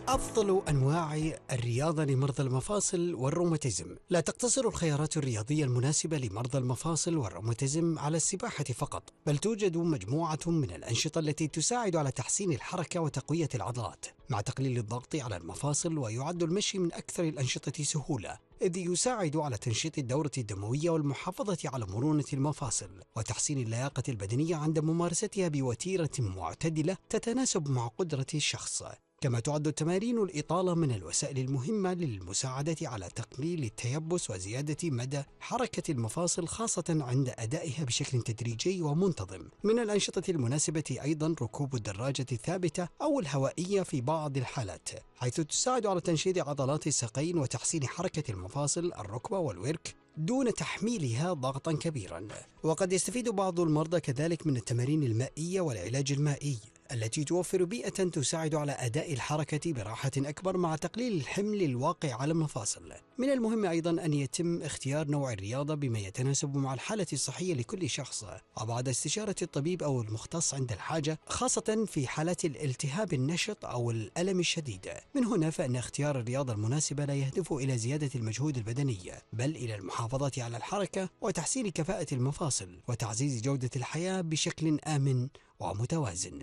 أفضل أنواع الرياضة لمرضى المفاصل والروماتيزم. لا تقتصر الخيارات الرياضية المناسبة لمرضى المفاصل والروماتيزم على السباحة فقط، بل توجد مجموعة من الأنشطة التي تساعد على تحسين الحركة وتقوية العضلات مع تقليل الضغط على المفاصل. ويعد المشي من أكثر الأنشطة سهولة، إذ يساعد على تنشيط الدورة الدموية والمحافظة على مرونة المفاصل وتحسين اللياقة البدنية عند ممارستها بوتيرة معتدلة تتناسب مع قدرة الشخص. كما تعد تمارين الإطالة من الوسائل المهمة للمساعدة على تقليل التيبس وزيادة مدى حركة المفاصل، خاصة عند أدائها بشكل تدريجي ومنتظم. من الأنشطة المناسبة أيضا ركوب الدراجة الثابتة أو الهوائية في بعض الحالات، حيث تساعد على تنشيط عضلات الساقين وتحسين حركة المفاصل الركبة والورك دون تحميلها ضغطا كبيرا. وقد يستفيد بعض المرضى كذلك من التمارين المائية والعلاج المائي التي توفر بيئة تساعد على أداء الحركة براحة أكبر مع تقليل الحمل الواقع على المفاصل. من المهم أيضا أن يتم اختيار نوع الرياضة بما يتناسب مع الحالة الصحية لكل شخص، وبعد استشارة الطبيب أو المختص عند الحاجة، خاصة في حالات الالتهاب النشط أو الألم الشديد. من هنا فإن اختيار الرياضة المناسبة لا يهدف إلى زيادة المجهود البدني، بل إلى المحافظة على الحركة وتحسين كفاءة المفاصل وتعزيز جودة الحياة بشكل آمن ومتوازن.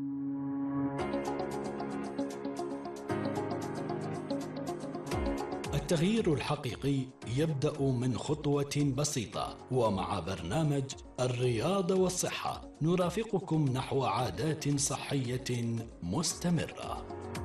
التغيير الحقيقي يبدأ من خطوة بسيطة، ومع برنامج الرياضة والصحة نرافقكم نحو عادات صحية مستمرة.